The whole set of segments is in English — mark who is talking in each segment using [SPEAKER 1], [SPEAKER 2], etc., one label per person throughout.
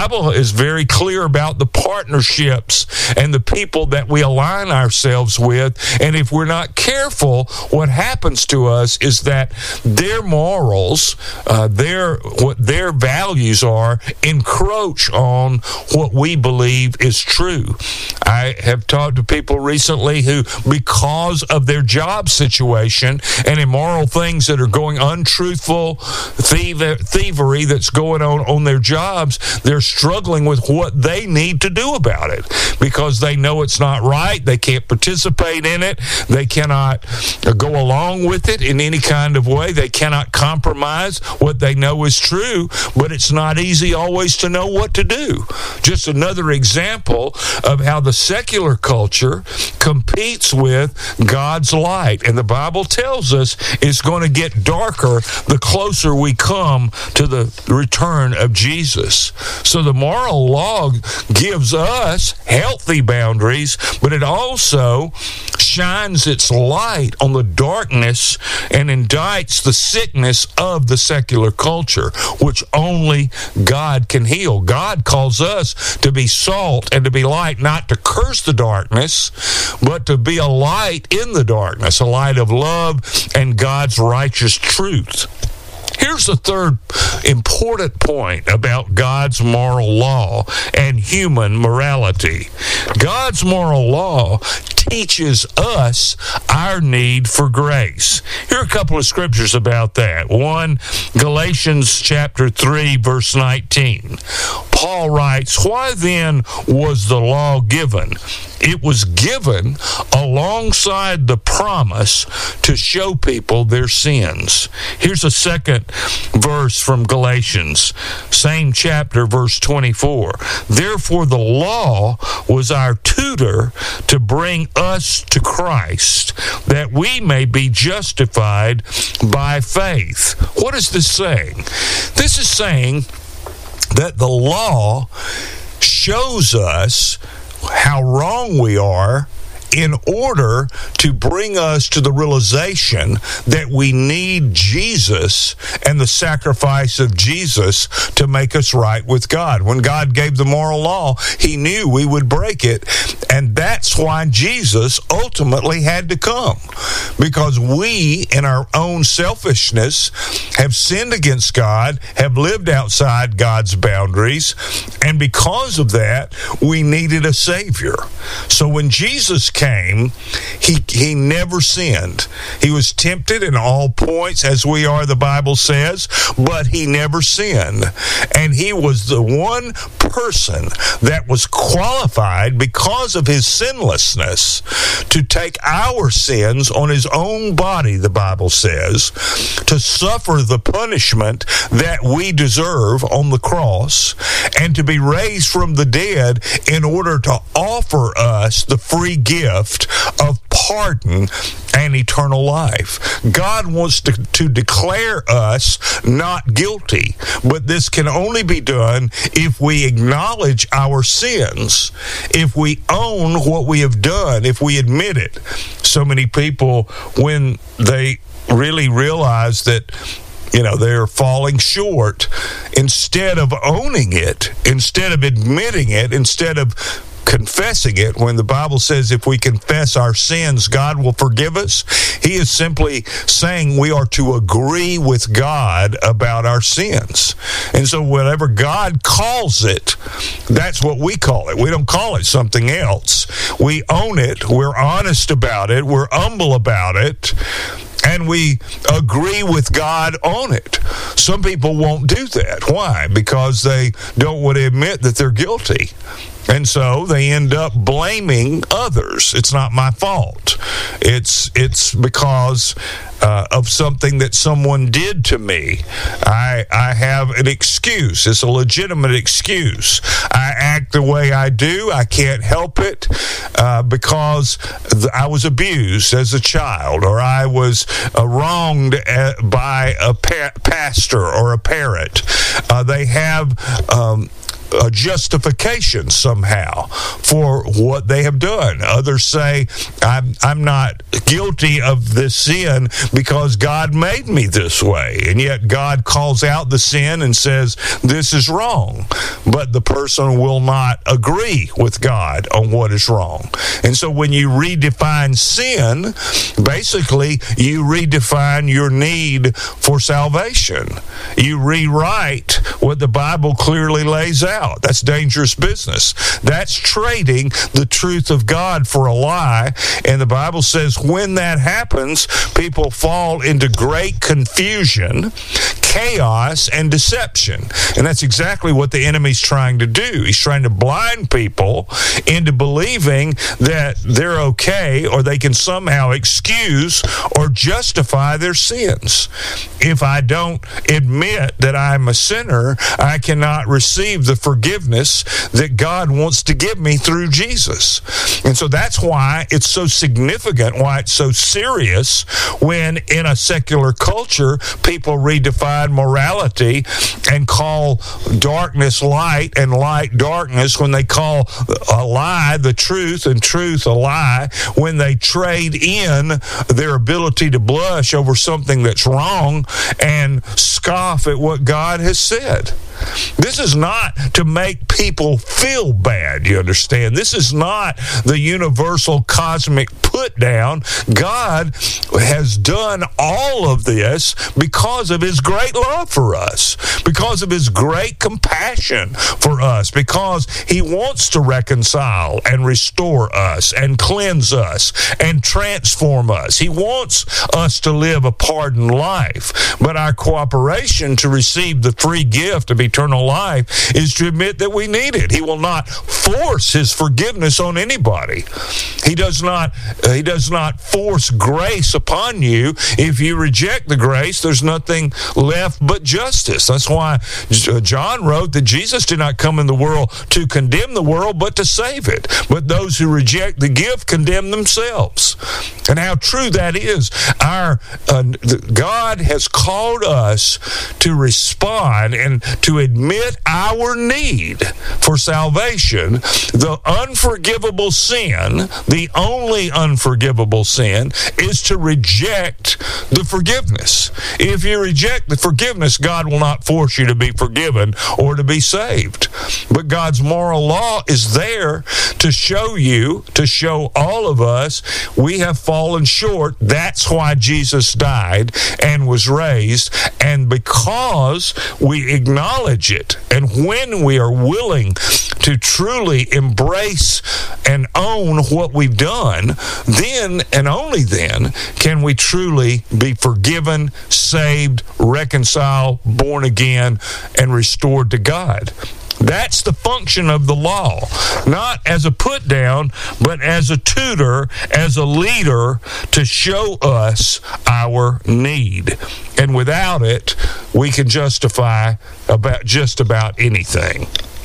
[SPEAKER 1] Bible is very clear about the partnerships and the people that we align ourselves with. And if we're not careful, what happens to us is that their morals, what their values are, encroach on what we believe is true. I have talked to people recently who, because of their job situation and immoral things that are going, untruthful thievery that's going on their jobs, they're struggling with what they need to do about it because they know it's not right. They can't participate in it. They cannot go along with it in any kind of way. They cannot compromise what they know is true, but it's not easy always to know what to do. Just another example of how the secular culture competes with God's light. And the Bible tells us it's going to get darker the closer we come to the return of Jesus. So the moral law gives us healthy boundaries, but it also shines its light on the darkness and indicts the sickness of the secular culture, which only God can heal. God calls us to be salt and to be light, not to curse the darkness, but to be a light in the darkness, a light of love and God's righteous truth. Here's the third important point about God's moral law and human morality. God's moral law teaches us our need for grace. Here are a couple of scriptures about that. One, Galatians chapter 3, verse 19. Paul writes, "Why then was the law given? It was given alongside the promise to show people their sins." Here's a second verse from Galatians, same chapter, verse 24. "Therefore the law was our tutor to bring us to Christ, that we may be justified by faith." What is this saying? This is saying that the law shows us how wrong we are in order to bring us to the realization that we need Jesus and the sacrifice of Jesus to make us right with God. When God gave the moral law, he knew we would break it, and that's why Jesus ultimately had to come, because we, in our own selfishness, have sinned against God, have lived outside God's boundaries, and because of that, we needed a Savior. So when Jesus came, he never sinned. He was tempted in all points as we are, the Bible says, but he never sinned. And he was the one person that was qualified because of his sinlessness to take our sins on his own body, the Bible says, to suffer the punishment that we deserve on the cross, and to be raised from the dead in order to offer us the free gift of pardon and eternal life. God wants to declare us not guilty, but this can only be done if we acknowledge our sins, if we own what we have done, if we admit it. So many people, when they really realize that they're falling short, instead of owning it, instead of admitting it, instead of confessing it, when the Bible says if we confess our sins, God will forgive us, he is simply saying we are to agree with God about our sins. And so whatever God calls it, that's what we call it. We don't call it something else. We own it. We're honest about it. We're humble about it. And we agree with God on it. Some people won't do that. Why? Because they don't want to admit that they're guilty. And so they end up blaming others. It's not my fault. It's because of something that someone did to me. I have an excuse. It's a legitimate excuse. I act the way I do. I can't help it because I was abused as a child, or I was wronged by a pastor or a parent. They have a justification somehow for what they have done. Others say, I'm not guilty of this sin because God made me this way. And yet God calls out the sin and says, this is wrong. But the person will not agree with God on what is wrong. And so when you redefine sin, basically you redefine your need for salvation. You rewrite what the Bible clearly lays out. That's dangerous business. That's trading the truth of God for a lie. And the Bible says when that happens, people fall into great confusion, chaos, and deception. And that's exactly what the enemy's trying to do. He's trying to blind people into believing that they're okay, or they can somehow excuse or justify their sins. If I don't admit that I'm a sinner, I cannot receive the forgiveness that God wants to give me through Jesus. And so that's why it's so significant, why it's so serious when in a secular culture people redefine morality and call darkness light and light darkness, when they call a lie the truth and truth a lie, when they trade in their ability to blush over something that's wrong and scoff at what God has said. This is not to make people feel bad, you understand? This is not the universal cosmic put down. God has done all of this because of his great love for us, because of his great compassion for us, because he wants to reconcile and restore us and cleanse us and transform us. He wants us to live a pardoned life, but our cooperation to receive the free gift of eternal life is to admit that we need it. He will not force his forgiveness on anybody. He does not force grace upon you. If you reject the grace, there's nothing left but justice. That's why John wrote that Jesus did not come in the world to condemn the world, but to save it. But those who reject the gift condemn themselves. And how true that is. God has called us to respond and to admit our need for salvation. The unforgivable sin, the only unforgivable sin, is to reject the forgiveness. If you reject the forgiveness, God will not force you to be forgiven or to be saved. But God's moral law is there to show you, to show all of us, we have fallen short. That's why Jesus died and was raised. And because we acknowledge it, and when we are willing to truly embrace and own what we've done, then and only then can we truly be forgiven, saved, reconciled, born again, and restored to God. That's the function of the law, not as a put down, but as a tutor, as a leader to show us our need. And without it, we can justify just about anything.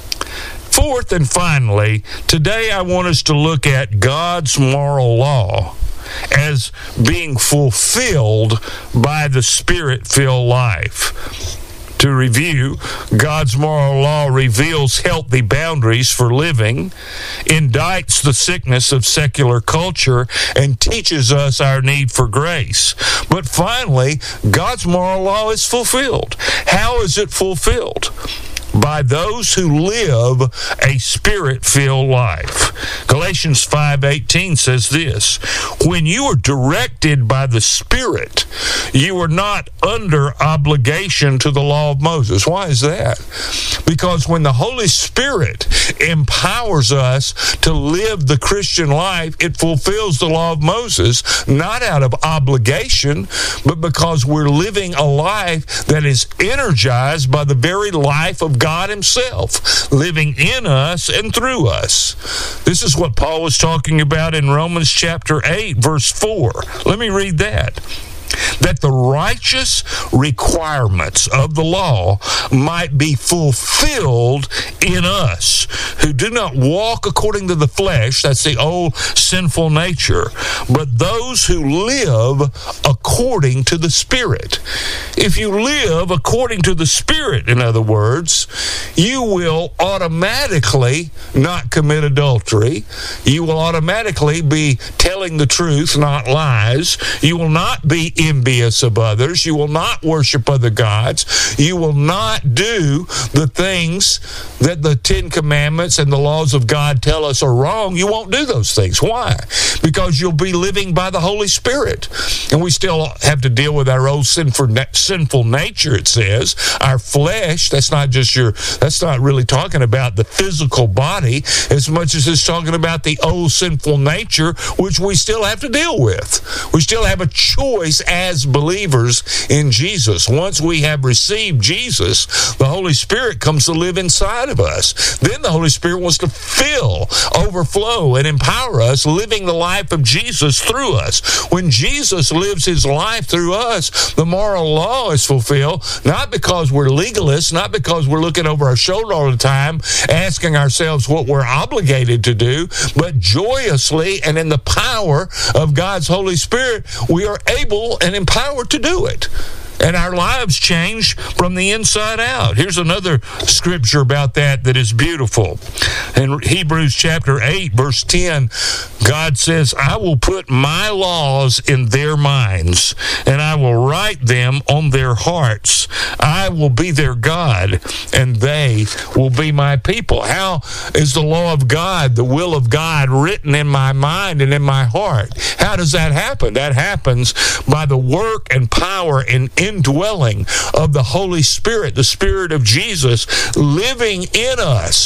[SPEAKER 1] Fourth and finally, today I want us to look at God's moral law as being fulfilled by the Spirit-filled life. To review, God's moral law reveals healthy boundaries for living, indicts the sickness of secular culture, and teaches us our need for grace. But finally, God's moral law is fulfilled. How is it fulfilled? By those who live a Spirit-filled life. Galatians 5:18 says this, when you are directed by the Spirit, you are not under obligation to the law of Moses. Why is that? Because when the Holy Spirit empowers us to live the Christian life, it fulfills the law of Moses, not out of obligation, but because we're living a life that is energized by the very life of God himself, living in us and through us. This is what Paul was talking about in Romans chapter 8, verse 4. Let me read that. That the righteous requirements of the law might be fulfilled in us, who do not walk according to the flesh, that's the old sinful nature, but those who live according to the Spirit. If you live according to the Spirit, in other words, you will automatically not commit adultery. You will automatically be telling the truth, not lies. You will not be envious of others. You will not worship other gods. You will not do the things that the Ten Commandments and the laws of God tell us are wrong. You won't do those things. Why? Because you'll be living by the Holy Spirit. And we still have to deal with our old sinful nature, it says. Our flesh, that's not really talking about the physical body as much as it's talking about the old sinful nature, which we still have to deal with. We still have a choice as believers in Jesus. Once we have received Jesus, the Holy Spirit comes to live inside of us. Then the Holy Spirit wants to fill, overflow, and empower us, living the life of Jesus through us. When Jesus lives his life through us, the moral law is fulfilled, not because we're legalists, not because we're looking over our shoulder all the time, asking ourselves what we're obligated to do, but joyously and in the power of God's Holy Spirit, we are able and empowered to do it. And our lives change from the inside out. Here's another scripture about that is beautiful. In Hebrews chapter 8, verse 10, God says, I will put my laws in their minds, and I will write them on their hearts. I will be their God, and they will be my people. How is the law of God, the will of God, written in my mind and in my heart? How does that happen? That happens by the work and power and indwelling of the Holy Spirit, the Spirit of Jesus, living in us,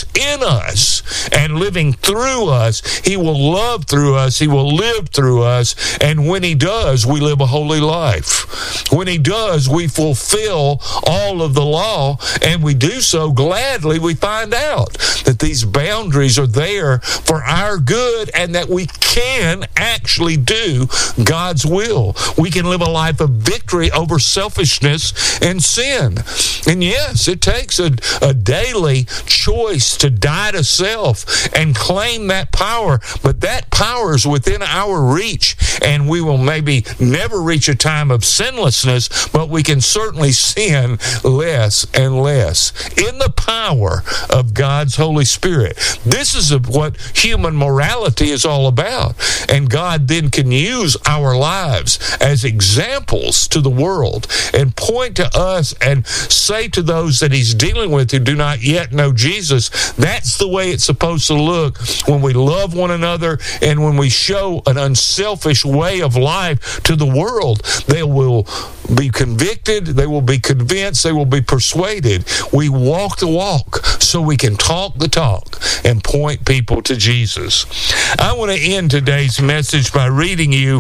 [SPEAKER 1] and living through us. He will love through us. He will live through us. And when he does, we live a holy life. When he does, we fulfill all of the law, and we do so gladly. We find out that these boundaries are there for our good and that we can actually do God's will. We can live a life of victory over selfishness and sin. And yes, it takes a daily choice to die to self and claim that power, but that power is within our reach, and we will maybe never reach a time of sinlessness, but we can certainly sin less and less in the power of God's Holy Spirit. This is what human morality is all about, and God then can use our lives as examples to the world and point to us and say to those that he's dealing with who do not yet know Jesus, that's the way it's supposed to look when we love one another and when we show an unselfish way of life to the world. They will be convicted, they will be convinced, they will be persuaded. We walk the walk so we can talk the talk and point people to Jesus. I want to end today's message by reading you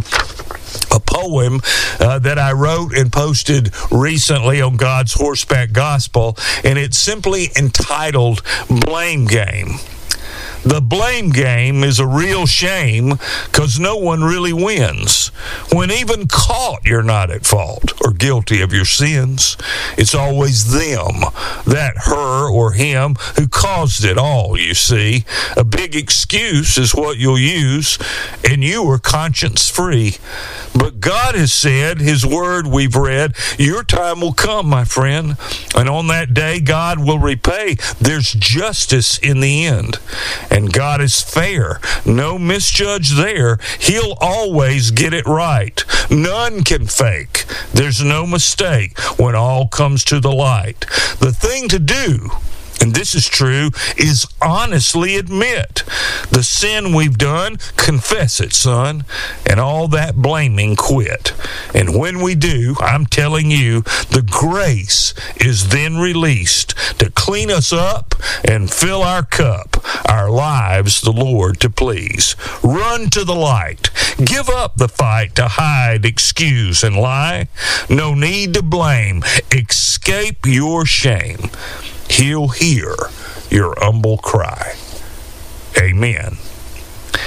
[SPEAKER 1] a poem that I wrote and posted recently on God's Horseback Gospel, and it's simply entitled Blame Game. The blame game is a real shame because no one really wins. When even caught, you're not at fault or guilty of your sins. It's always them, that her or him, who caused it all, you see. A big excuse is what you'll use, and you are conscience-free. But God has said, his word we've read, your time will come, my friend, and on that day God will repay. There's justice in the end. And God is fair. No misjudge there. He'll always get it right. None can fake. There's no mistake when all comes to the light. The thing to do, and this is true, is honestly admit the sin we've done, confess it, son, and all that blaming quit. And when we do, I'm telling you, the grace is then released to clean us up and fill our cup, our lives the Lord to please. Run to the light. Give up the fight to hide, excuse, and lie. No need to blame. Escape your shame. He'll hear your humble cry. Amen.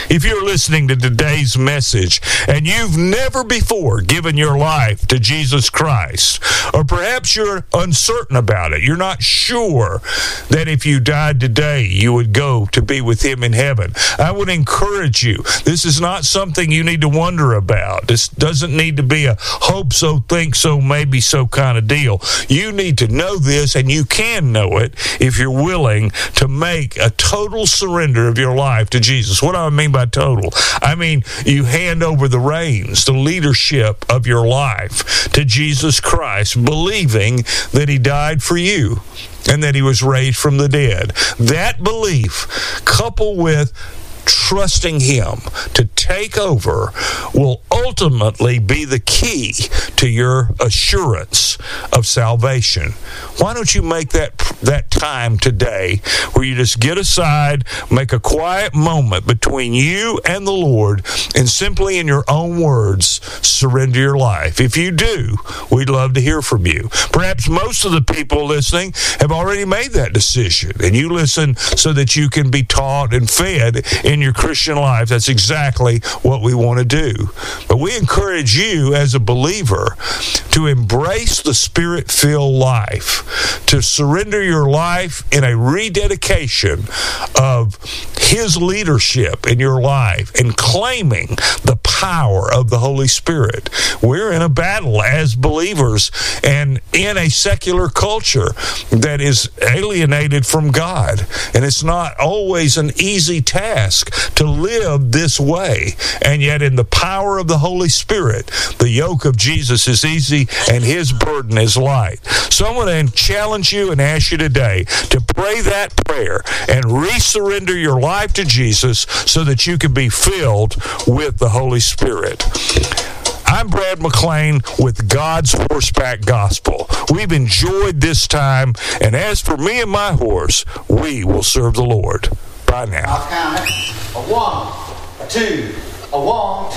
[SPEAKER 1] If you're listening to today's message and you've never before given your life to Jesus Christ, or perhaps you're uncertain about it, you're not sure that if you died today, you would go to be with him in heaven, I would encourage you. This is not something you need to wonder about. This doesn't need to be a hope so, think so, maybe so kind of deal. You need to know this, and you can know it if you're willing to make a total surrender of your life to Jesus. What do I mean by total? I mean, you hand over the reins, the leadership of your life to Jesus Christ, believing that he died for you and that he was raised from the dead. That belief, coupled with trusting him to take over, will ultimately be the key to your assurance of salvation. Why don't you make that time today where you just get aside, make a quiet moment between you and the Lord, and simply in your own words, surrender your life. If you do, we'd love to hear from you. Perhaps most of the people listening have already made that decision, and you listen so that you can be taught and fed in your Christian life. That's exactly what we want to do. But we encourage you as a believer to embrace the Spirit-filled life, to surrender your life in a rededication of his leadership in your life and claiming the power of the Holy Spirit. We're in a battle as believers and in a secular culture that is alienated from God. And it's not always an easy task to live this way. And yet in the power of the Holy Spirit, the yoke of Jesus is easy and his burden is light. So I'm going to challenge you and ask you today to pray that prayer and resurrender your life to Jesus so that you can be filled with the Holy Spirit. I'm Brad McLean with God's Horseback Gospel. We've enjoyed this time, and as for me and my horse, we will serve the Lord. Bye now.
[SPEAKER 2] I'll count it. A 1, a 2, a 1, 2.